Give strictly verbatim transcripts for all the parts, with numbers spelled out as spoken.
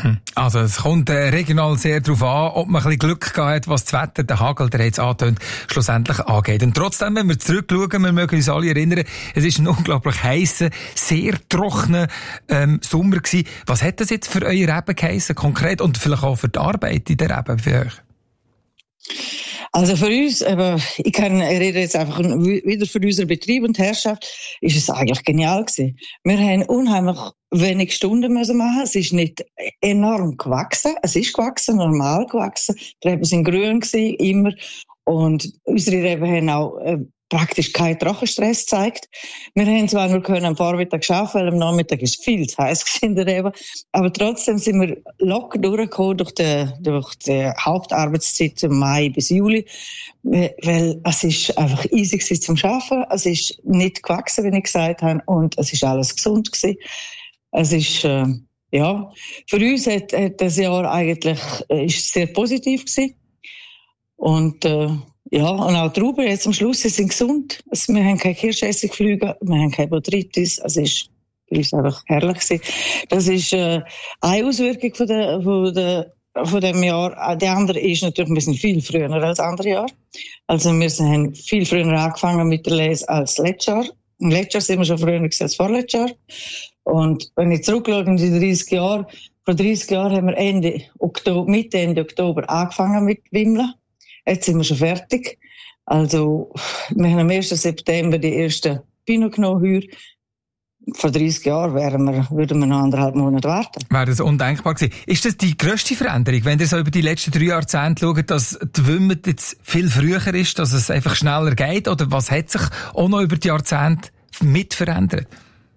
Also es kommt äh, regional sehr darauf an, ob man ein bisschen Glück gehabt hat, was das Wetter, der Hagel, der jetzt angetönt, schlussendlich angeht. Und trotzdem, wenn wir zurückschauen, wir mögen uns alle erinnern, es ist ein unglaublich heisser, sehr trockener ähm, Sommer gewesen. Was hat das jetzt für eure Reben geheissen, konkret, und vielleicht auch für die Arbeit in der Reben für euch? Also für uns, aber ich kann, ich rede jetzt einfach wieder für unseren Betrieb und Herrschaft, ist es eigentlich genial gewesen. Wir haben unheimlich wenig Stunden müssen machen. Es ist nicht enorm gewachsen. Es ist gewachsen, normal gewachsen. Die Reben sind grün gewesen, immer. Und unsere Reben haben auch äh, praktisch keinen Trockenstress gezeigt. Wir haben zwar nur können am Vormittag arbeiten, weil am Nachmittag ist viel zu heiß in der Rebe, aber trotzdem sind wir locker durchgekommen durch die, durch die Hauptarbeitszeit im Mai bis Juli, weil es ist einfach easy gewesen zum Arbeiten, es ist nicht gewachsen, wie ich gesagt habe, und es ist alles gesund gewesen. Es ist, äh, ja, für uns hat, hat das Jahr eigentlich, äh, ist sehr positiv gewesen. Und, äh, ja, und auch die Trauben jetzt am Schluss, sie sind gesund. Also, wir haben keine Kirschessigflüge, wir haben keine Botrytis. Es ist für uns einfach herrlich gewesen. Das ist äh, eine Auswirkung von, der, von, der, von dem Jahr. Die andere ist natürlich, wir sind viel früher als andere Jahr. Also wir haben viel früher angefangen mit der Lese als letztes Jahr. Im letzten Jahr sind wir schon früher als vorletztes Jahr. Und wenn ich zurückschaue in die dreißig Jahre, vor dreißig Jahren haben wir Ende Oktober, Mitte, Ende Oktober angefangen mit Wimmeln. Jetzt sind wir schon fertig. Also, wir haben am ersten September die ersten Pinot genommen heuer. Vor dreißig Jahren wären wir, würden wir noch anderthalb Monate warten. Wäre das undenkbar gewesen. Ist das die grösste Veränderung, wenn ihr so über die letzten drei Jahrzehnte schaut, dass die Wimmet jetzt viel früher ist, dass es einfach schneller geht? Oder was hat sich auch noch über die Jahrzehnte mit verändert?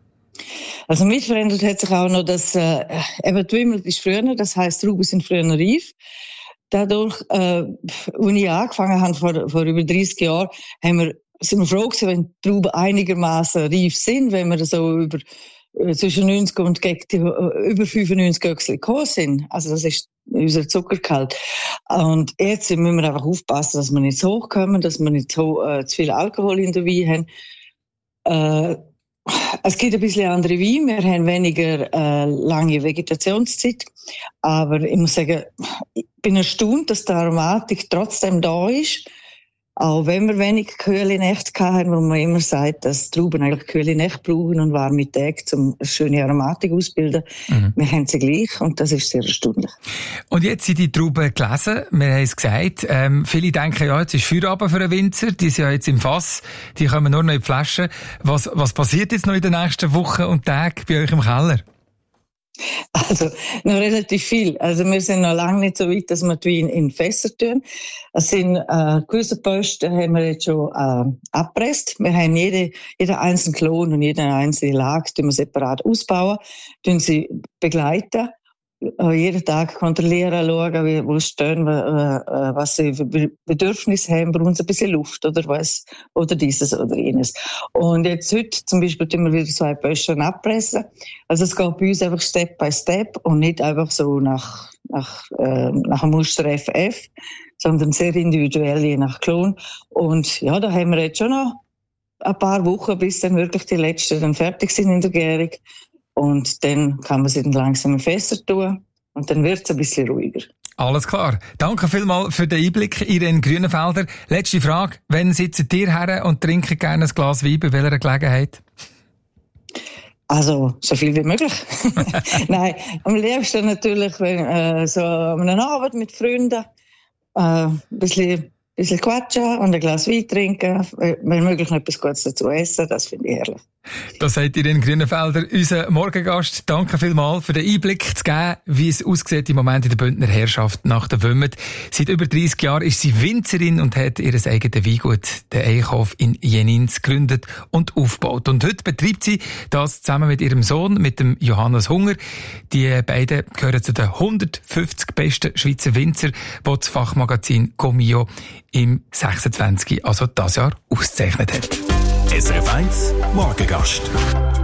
Also mit verändert hat sich auch noch, dass äh, eben die Wimmet ist früher, das heisst, die Trauben sind früher reif. Dadurch, äh, als ich angefangen habe, vor, vor über dreißig Jahren, haben wir, sind wir froh gewesen, wenn die Trauben einigermaßen reif sind, wenn wir so über, äh, zwischen neunzig und gegen die, äh, über fünfundneunzig Göcksel gekommen sind. Also das ist unser Zuckergehalt. Und jetzt müssen wir einfach aufpassen, dass wir nicht so hochkommen, dass wir nicht so, äh, zu viel Alkohol in der Wein haben. Äh, Es gibt ein bisschen andere Weine, wir haben weniger äh, lange Vegetationszeit, aber ich muss sagen, ich bin erstaunt, dass die Aromatik trotzdem da ist, auch wenn wir wenig kühle Nächte hatten, wo man immer sagt, dass Trauben eigentlich kühle Nächte brauchen und warme Tage, um eine schöne Aromatik auszubilden. Mhm. Wir haben sie gleich und das ist sehr erstaunlich. Und jetzt sind die Trauben gelesen, wir haben es gesagt, ähm, viele denken, ja, jetzt ist Feierabend für einen Winzer, die sind ja jetzt im Fass, die kommen nur noch in die Flaschen. Was, was passiert jetzt noch in den nächsten Wochen und Tagen bei euch im Keller? Also, noch relativ viel. Also, wir sind noch lange nicht so weit, dass wir die Weine in Fässer tun. Es sind, äh, gewisse Posten haben wir jetzt schon, äh, abgepresst. Wir haben jede, jeder einzelne Klon und jede einzelne Lage, die wir separat ausbauen, tun sie begleiten. Äh, jeden Tag kontrollieren, schauen, wie, wo sie stehen, äh, was sie für Bedürfnisse haben, brauchen sie ein bisschen Luft oder was, oder dieses oder jenes. Und jetzt heute zum Beispiel tun wir wieder zwei Posten abpressen. Also es geht bei uns einfach Step by Step und nicht einfach so nach, nach, äh, nach dem Muster F F, sondern sehr individuell je nach Klon. Und ja, da haben wir jetzt schon noch ein paar Wochen, bis dann wirklich die letzten dann fertig sind in der Gärung. Und dann kann man sie dann langsam in Fässer tun. Und dann wird es ein bisschen ruhiger. Alles klar. Danke vielmals für den Einblick, Irene Grünenfelder. Letzte Frage. Wann sitzt ihr her und trinkt gerne ein Glas Wein, bei welcher Gelegenheit? Also, so viel wie möglich. Nein, am liebsten natürlich, wenn, äh, so an einem Abend mit Freunden, äh, ein bisschen, bisschen quatschen und ein Glas Wein trinken, wenn möglich noch etwas Gutes dazu essen, das finde ich herrlich. Das sagt Irene Grünenfelder, unser Morgengast. Danke vielmals für den Einblick zu geben, wie es aussieht im Moment in der Bündner Herrschaft nach der Wimmet. Seit über dreißig Jahren ist sie Winzerin und hat ihr eigenes Weingut, den Eichhof in Jenins, gegründet und aufgebaut. Und heute betreibt sie das zusammen mit ihrem Sohn, mit dem Johannes Hunger. Die beiden gehören zu den hundertfünfzig besten Schweizer Winzer, die das Fachmagazin Comio im sechsundzwanzig, also das Jahr, ausgezeichnet hat. S R F eins Morgengast.